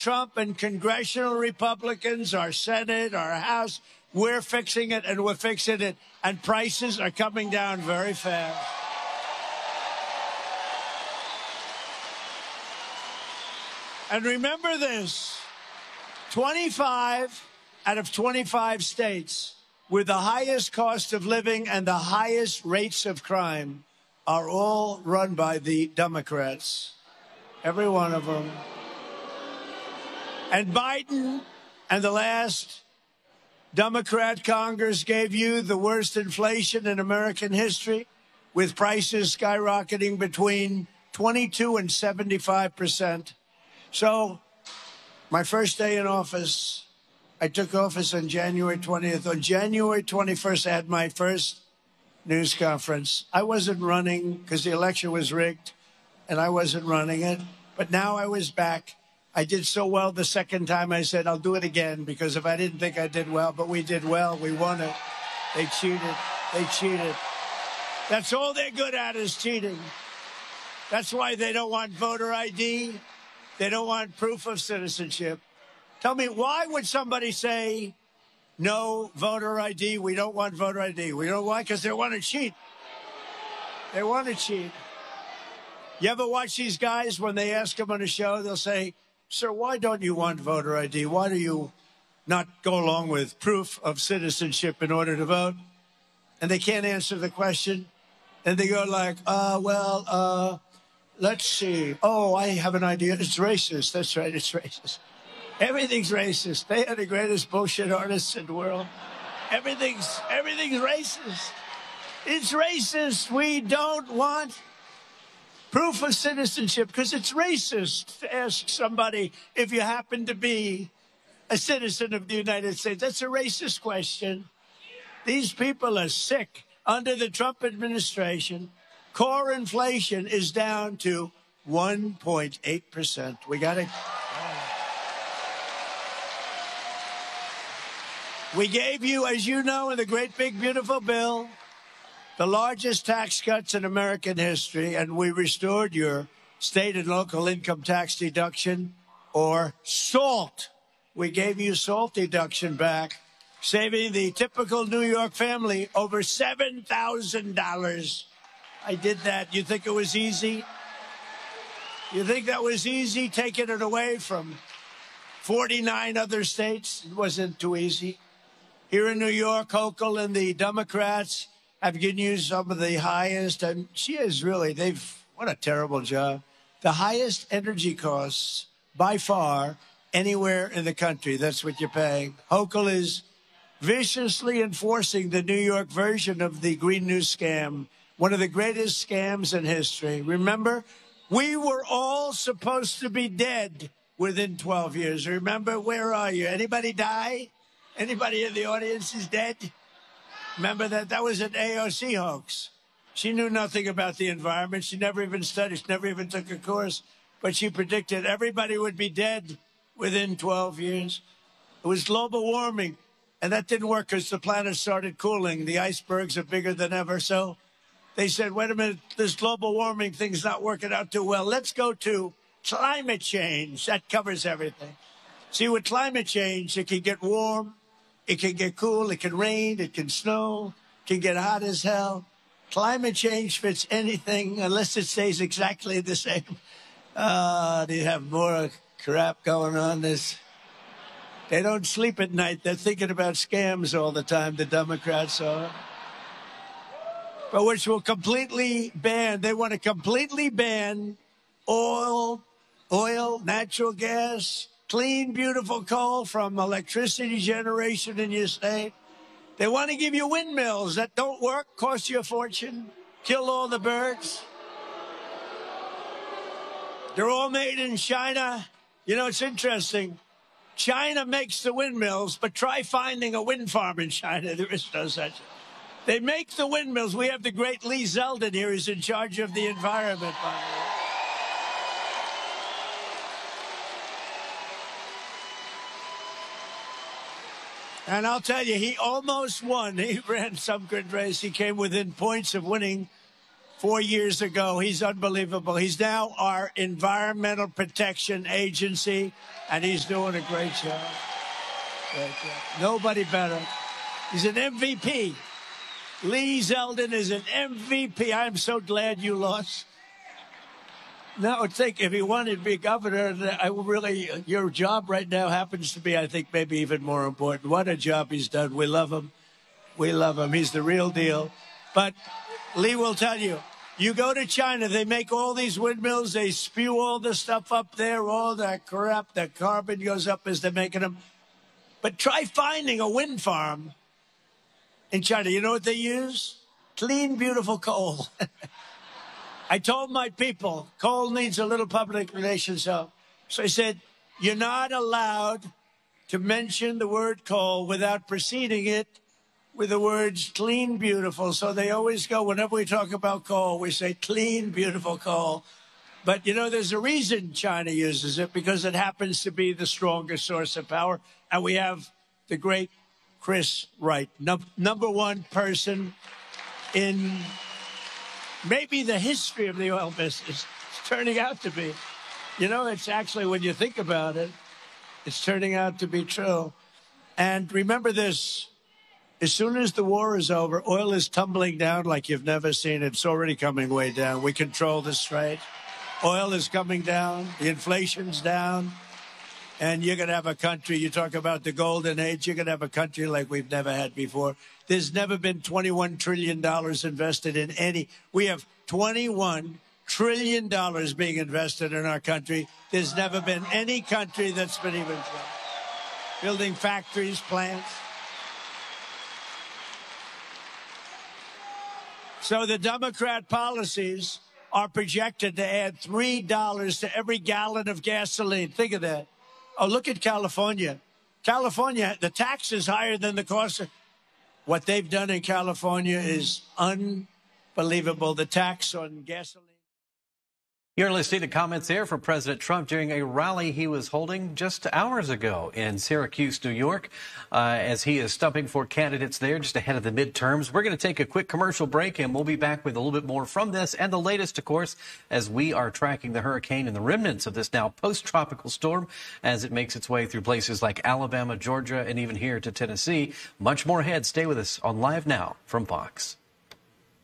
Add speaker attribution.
Speaker 1: Trump and congressional Republicans, our Senate, our House, we're fixing it, and we're fixing it. And prices are coming down very fast. And remember this, 25 out of 25 states with the highest cost of living and the highest rates of crime are all run by the Democrats. Every one of them. And Biden and the last Democrat Congress gave you the worst inflation in American history, with prices skyrocketing between 22 and 75%. So my first day in office, I took office on January 20th. On January 21st, I had my first news conference. I wasn't running because the election was rigged, and I wasn't running it. But now I was back. I did so well the second time. I said, I'll do it again, because if I didn't think I did well, but we did well, we won it. They cheated. They cheated. That's all they're good at, is cheating. That's why they don't want voter ID. They don't want proof of citizenship. Tell me, why would somebody say, no voter ID, we don't want voter ID? We don't want, because they want to cheat. They want to cheat. You ever watch these guys, when they ask them on a show, they'll say, sir, why don't you want voter ID? Why do you not go along with proof of citizenship in order to vote? And they can't answer the question. And they go like, let's see. Oh, I have an idea. It's racist. That's right, it's racist. Everything's racist. They are the greatest bullshit artists in the world. Everything's racist. It's racist. We don't want proof of citizenship because it's racist to ask somebody if you happen to be a citizen of the United States. That's a racist question. These people are sick. Under the Trump administration, core inflation is down to 1.8%. We got it. We gave you, as you know, in the great big beautiful bill, the largest tax cuts in American history, and we restored your state and local income tax deduction, or SALT. We gave you SALT deduction back, saving the typical New York family over $7,000. I did that. You think it was easy? You think that was easy, taking it away from 49 other states? It wasn't too easy. Here in New York, Hochul and the Democrats have given you some of the highest, and she is really, what a terrible job. The highest energy costs by far anywhere in the country. That's what you're paying. Hochul is viciously enforcing the New York version of the Green New scam, one of the greatest scams in history. Remember, we were all supposed to be dead within 12 years. Remember, where are you? Anybody die? Anybody in the audience is dead? Remember that? That was an AOC hoax. She knew nothing about the environment. She never even studied. She never even took a course. But she predicted everybody would be dead within 12 years. It was global warming. And that didn't work because the planet started cooling. The icebergs are bigger than ever. So they said, wait a minute, this global warming thing's not working out too well. Let's go to climate change. That covers everything. See, with climate change, it can get warm. It can get cool, it can rain, it can snow, it can get hot as hell. Climate change fits anything unless it stays exactly the same. They have more crap going on. They don't sleep at night. They're thinking about scams all the time, the Democrats are. But which will completely ban, they want to completely ban oil, natural gas, clean, beautiful coal from electricity generation in your state. They want to give you windmills that don't work, cost you a fortune, kill all the birds. They're all made in China. You know, it's interesting. China makes the windmills, but try finding a wind farm in China. There is no such. They make the windmills. We have the great Lee Zeldin here, who's in charge of the environment. By the way. And I'll tell you, he almost won. He ran some good race. He came within points of winning 4 years ago. He's unbelievable. He's now our Environmental Protection Agency, and he's doing a great job. Great job. Nobody better. He's an MVP. Lee Zeldin is an MVP. I'm so glad you lost. Now, think if he wanted to be governor, your job right now happens to be, I think, maybe even more important. What a job he's done. We love him. We love him. He's the real deal. But Lee will tell you, you go to China, they make all these windmills, they spew all the stuff up there, all that crap, the carbon goes up as they're making them. But try finding a wind farm in China. You know what they use? Clean, beautiful coal. I told my people, coal needs a little public relations help. So I said, you're not allowed to mention the word coal without preceding it with the words clean, beautiful. So they always go, whenever we talk about coal, we say clean, beautiful coal. But, you know, there's a reason China uses it, because it happens to be the strongest source of power. And we have the great Chris Wright, number one person in maybe the history of the oil business. It's turning out to be. You know, it's actually, when you think about it, it's turning out to be true. And remember this. As soon as the war is over, oil is tumbling down like you've never seen. It's already coming way down. We control the strait. Oil is coming down. The inflation's down. And you're going to have a country, you talk about the golden age, you're going to have a country like we've never had before. There's never been $21 trillion invested in any. We have $21 trillion being invested in our country. There's never been any country that's been even building factories, plants. So the Democrat policies are projected to add $3 to every gallon of gasoline. Think of that. Oh, look at California. California, the tax is higher than the cost. What they've done in California is unbelievable. The tax on gasoline.
Speaker 2: You're listening to comments there from President Trump during a rally he was holding just hours ago in Syracuse, New York, as he is stumping for candidates there just ahead of the midterms. We're going to take a quick commercial break, and we'll be back with a little bit more from this and the latest, of course, as we are tracking the hurricane and the remnants of this now post-tropical storm as it makes its way through places like Alabama, Georgia, and even here to Tennessee. Much more ahead. Stay with us on Live Now from Fox.